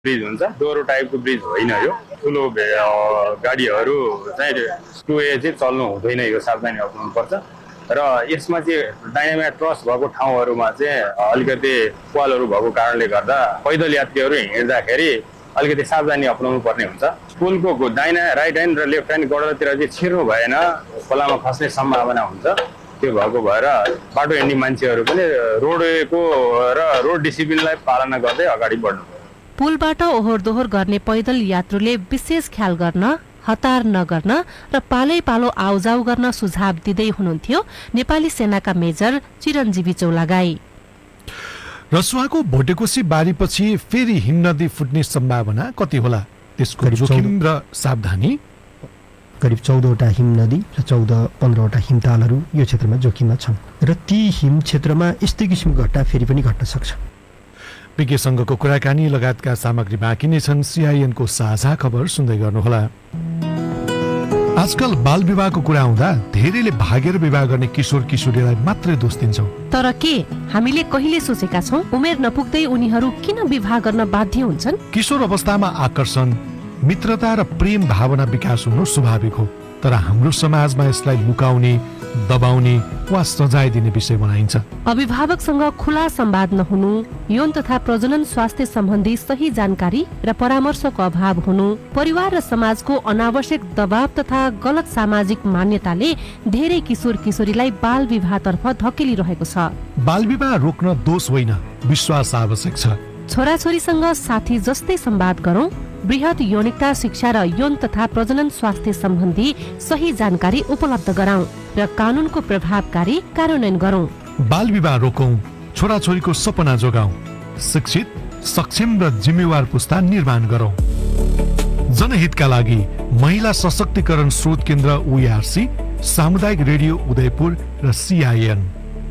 Bridge हुन्छ, दोहोरो टाइपको ब्रिज होइन यो। ठुलो गाडीहरू चाहिँ 2A चाहिँ चल्नु हुँदैन, यो सावधानी अप्नाउनु पर्छ। र यसमा चाहिँ दायाँमा ट्रस भएको ठाउँहरूमा चाहिँ अलिकति पालहरू भएको कारणले गर्दा पैदल यात्रीहरू हिँड्दाखेरि अलिकति सावधानी अप्नाउनु पर्ने हुन्छ। पुलको दाहिना राइट ह्यान्ड र लेफ्ट ह्यान्ड गडरतिर चाहिँ छिर्नु भएन, खोलामा खस्ने सम्भावना हुन्छ। त्यो भएको भएर बाटो हिँड्ने मान्छेहरू पनि रोडको र रोड डिसिप्लिनलाई पालना गर्दै अगाडि बढ्नु। पुलबाट ओहोर दोहोर गर्ने पैदल यात्रुले विशेष ख्याल गर्न, हतार नगर्न र पालै पालो आउजाउ गर्न सुझाव दिँदै हुनुहुन्थ्यो नेपाली सेनाका मेजर चिरञ्जीवी चौलागाई। रसुवाको भोटेकोसी बारीपछि फेरि हिमनदी फुट्ने सम्भावना कति होला, त्यसको जोखिम र सावधानी? करिब 14वटा हिमनदी र 14-15वटा हिमतालहरू यो क्षेत्रमा जोखिममा छन् र ती हिम क्षेत्रमा यस्तै किसिमको घटना फेरि पनि घट्न सक्छ। विज्ञसँगको कुराकानी लगायतका सामग्री बाँकी नै छन्। CIN-को साझा खबर सुन्दै गर्नुहोला। आजकल बाल विवाहको कुरा आउँदा धेरैले भागेर विवाह गर्ने किशोर किशोरीलाई मात्रै दोष दिन्छौँ। तर के हामीले कहिले सोचेका छौँ उमेर नपुग्दै उनीहरू किन विवाह गर्न बाध्य हुन्छन्? किशोर अवस्थामा आकर्षण, मित्रता र प्रेम भावना विकास हुनु स्वाभाविक हो, तर हाम्रो समाजमा यसलाई लुकाउने, दबाउने वा सजाय दिने विषय बनाइन्छ। अभिभावकसँग खुला संवाद नहुनु, यौन तथा प्रजनन स्वास्थ्य सम्बन्धी सही जानकारी र परामर्शको अभाव हुनु, परिवार र समाजको अनावश्यक दबाव तथा गलत सामाजिक मान्यताले धेरै किशोर किशोरीलाई बाल विवाहतर्फ धकेलिरहेको छ। बाल विवाह रोक्न दोष होइन, विश्वास आवश्यक छ। छोराछोरीसँग साथी जस्तै संवाद गरौं, बृहत यौनिकता शिक्षा र यौन तथा प्रजनन स्वास्थ्य सम्बन्धी सही जानकारी उपलब्ध गराउँ र कानूनको प्रभावकारी कार्यान्वयन गरौं। बाल विवाह रोकौं, छोराछोरीको सपना जोगाउँ, शिक्षित, सक्षम र जिम्मेवार पुस्ता निर्माण गरौं। जनहितका लागि महिला सशक्तिकरण स्रोत केन्द्र UARC, सामुदायिक रेडियो उदयपुर र CIN।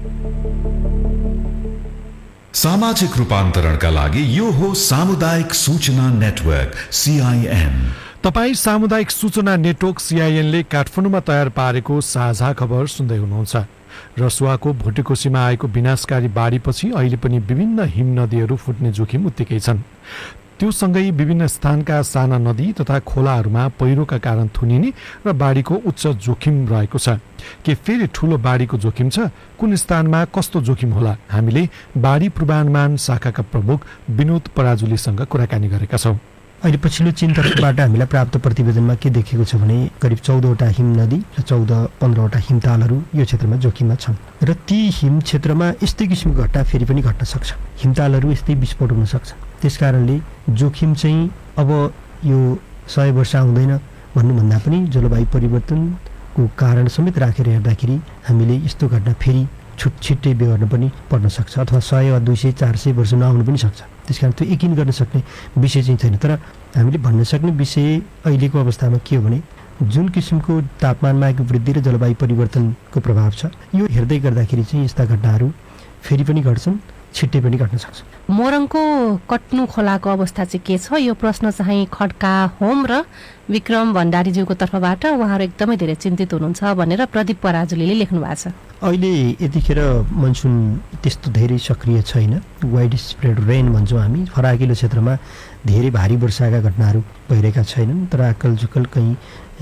सामाजिक रूपान्तरणका लागि यो हो सामुदायिक सूचना नेटवर्क CIN। तपाई सामुदायिक सूचना नेटवर्क CIN-ले काठमाडौँमा तयार पारेको साझा खबर सुन्दै हुनुहुन्छ। रसुवाको भोटेकोसीमा आएको विनाशकारी बाढीपछि अहिले पनि विभिन्न हिमनदीहरू फुट्ने जोखिम उत्तिकै छन्। त्यो सँगै विभिन्न स्थानका साना नदी तथा खोलाहरूमा पहिरोका कारण थुनिने र बाढीको उच्च जोखिम रहेको छ। के फेरि ठूलो बाढीको जोखिम छ? कुन स्थानमा कस्तो जोखिम होला? हामीले बाढी पूर्वानुमान शाखाका प्रमुख विनोद पराजुलीसँग कुराकानी गरेका छौँ। अहिले पछिल्लो चिन्तनबाट हामीलाई प्राप्त प्रतिवेदनमा के देखेको छ भने करिब 14वटा हिमनदी र 14-15वटा हिमतालहरू यो क्षेत्रमा जोखिममा छन् र ती हिम क्षेत्रमा यस्तै किसिमको घटना फेरि पनि घट्न सक्छ। हिमतालहरू यस्तै विस्फोट हुन सक्छ। त्यसकारणले जोखिम चाहिँ अब यो 100 वर्ष आउँदैन भन्नुभन्दा पनि जलवायु परिवर्तनको कारण समेत राखेर हेर्दाखेरि हामीले यस्तो घटना फेरि छिट्टै बेहोर्न पनि पर्न सक्छ, अथवा 100 वा 200 400 वर्ष नआउनु पनि सक्छ। त्यसकारण त्यो यकिन गर्न सक्ने विषय चाहिँ छैन। तर हामीले भन्न सक्ने विषय अहिलेको अवस्थामा के हो भने जुन किसिमको तापमानमा आएको वृद्धि र जलवायु परिवर्तनको प्रभाव छ, यो हेर्दै गर्दाखेरि चाहिँ यस्ता घटनाहरू फेरि पनि घट्छन्, छिट्टै पनि घट्न सक्छ। मोरङको कट्नु खोलाको अवस्था चाहिँ के छ? यो प्रश्न चाहिँ खड्का होम र विक्रम भण्डारीज्यूको तर्फबाट उहाँहरू एकदमै धेरै चिन्तित हुनुहुन्छ भनेर प्रदीप पराजुलीले लेख्नु भएको छ। अहिले यतिखेर मनसुन त्यस्तो धेरै सक्रिय छैन। वाइड स्प्रेड रेन भन्छौँ हामी। फराकिलो क्षेत्रमा धेरै भारी वर्षाका घटनाहरू भइरहेका छैनन्, तर आकल झुकल कहीँ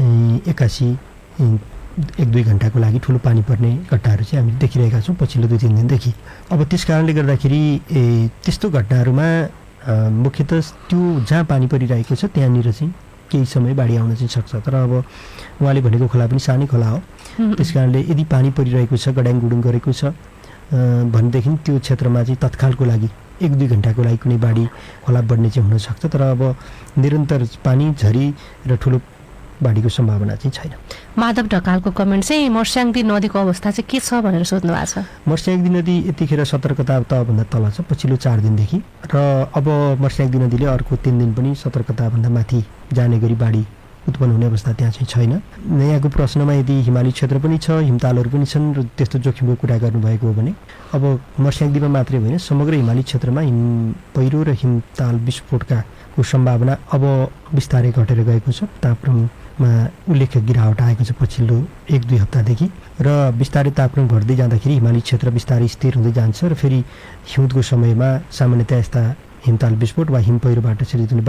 1-2 घन्टाको लागि ठुलो पानी पर्ने घटनाहरू चाहिँ हामीले देखिरहेका छौँ पछिल्लो 2-3 दिनदेखि। अब त्यस कारणले गर्दाखेरि त्यस्तो घटनाहरूमा मुख्यतः त्यो जहाँ पानी परिरहेको छ त्यहाँनिर चाहिँ केही समय बाढी आउन चाहिँ सक्छ। तर अब उहाँले भनेको खोला पनि सानै खोला हो। त्यस कारणले यदि पानी परिरहेको छ, गड्याङ गुडुङ गरेको छ भनेदेखि त्यो क्षेत्रमा चाहिँ तत्कालको लागि 1-2 घन्टाको लागि कुनै बाढी खोला बढ्ने चाहिँ हुनसक्छ। तर अब निरन्तर पानी झरी र ठुलो बाढीको सम्भावना चाहिँ छैन। माधव ढकालको कमेन्ट चाहिँ मर्स्याङ्दी नदीको अवस्था चाहिँ के छ भनेर सोध्नु भएको छ। मर्स्याङ्दी नदी यतिखेर सतर्कता तहभन्दा तल छ पछिल्लो 4 दिनदेखि, र अब मर्स्याङ्दी नदीले अर्को 3 दिन पनि सतर्कताभन्दा माथि जाने गरी बाढी उत्पन्न हुने अवस्था त्यहाँ चाहिँ छैन। यहाँको प्रश्नमा यदि हिमाली क्षेत्र पनि छ, हिमतालहरू पनि छन् र त्यस्तो जोखिमको कुरा गर्नुभएको हो भने अब मर्स्याङ्दीमा मात्रै होइन समग्र हिमाली क्षेत्रमा हिम पहिरो र हिमताल विस्फोटको सम्भावना अब बिस्तारै घटेर गएको छ। तापक्रममा उल्लेख्य गिरावट आएको छ पछिल्लो 1-2 हप्तादेखि, र बिस्तारै तापक्रम घट्दै जाँदाखेरि हिमाली क्षेत्र बिस्तारै स्थिर हुँदै जान्छ र फेरि हिउँदको समयमा सामान्यतया यस्ता हिमताल विस्फोट वा हिम पहिरोबाट सिर्जित हुने